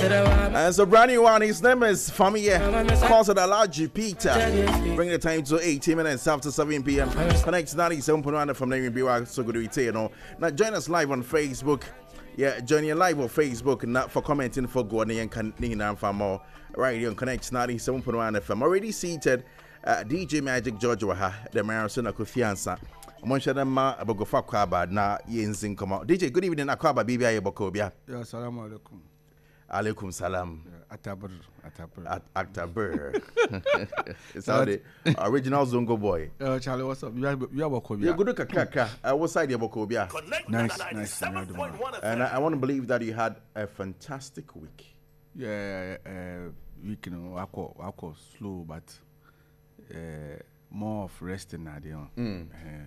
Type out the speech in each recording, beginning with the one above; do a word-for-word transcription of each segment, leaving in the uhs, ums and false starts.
And so brand new one, his name is Famiye. Calls it Alaji Peter. Bring the time to eighteen minutes after seven p.m. Connect ninety-seven point one from Navy B Y. So good to be you know. Now join us live on Facebook. Yeah, join you live on Facebook. Not for commenting for Gordon and Kanina for more. Right here on Connect ninety-seven point one F M. Already seated uh, D J Magic George Waha, the Marison Akufiansa. Monshadama Abogofa Kwaba na Yenzin come out. D J, good evening, Akwaba B B I Bokobia. Yeah, assalamu alaikum. Alaikum salam. Yeah, Atabur, Atabur. At Atabur. It's how the original Zongo boy. Uh, Charlie, what's up? You are you are Bokobia. Yeah, good look at Kaka. I was side Bokobia. Nice, nice. And I, I want to believe that you had a fantastic week. Yeah, uh, week, you know, I call, I call slow, but uh, more of resting now, you know. Mm.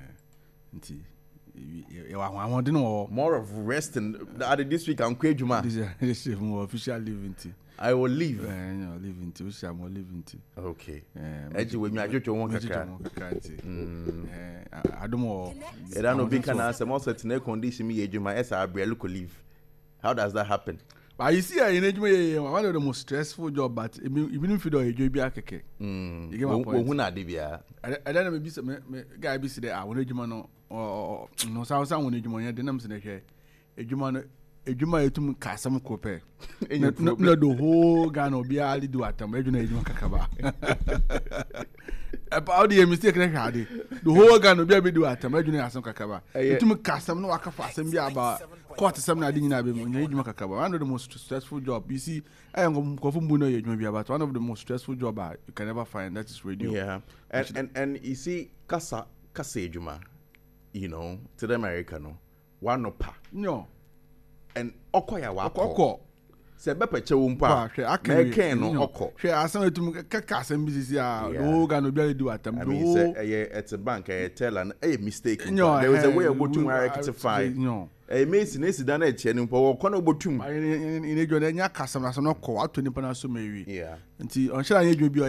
Uh, more of resting. This week I'm quite Juma. This is more official living. I will leave. Uh, you know, living tea. Which I'm living tea. Okay. Uh, Edge with me, I just want to I don't know. I don't know. Big can answer. Most certain condition me, Juma. Yes, I will look leave. How does that happen? But you see, in Ejima, one of the most stressful job, but even if you don't enjoy be a keke. Mm. You get my point. Who na Dibia? I don't know, maybe some guy be there. I want Ejima no or no sound sound when Ejima, the names in the hair. Ejima, Ejima, to Casam Cope. No, the whole gun will be ali do at them. Ejima Kakaba. About the mistake, the whole gun will be able to do at them. Ejima Sam Kakaba. To me, Casam no Akafas and be about. Quarter seven, I didn't have one of the most stressful job. You see, I am going to about one of the most stressful job you can ever find. That is radio. Yeah, and and, and you see, Kasa Kasa Juma, you know, to the American, one no pa. No, and Okoya Wako. Sebe chewumpa. Meke no oko. She asked to Kakas and business. Yeah, no gonna be able to do at them. I mean, it's a bank. I tell an a mistake. No, there was a way of go to rectify. No. A mason is done a chain for Kono Botum. In a Jordania Casam, as an oko, out to Nipana so maybe. Yeah. Until on shall I be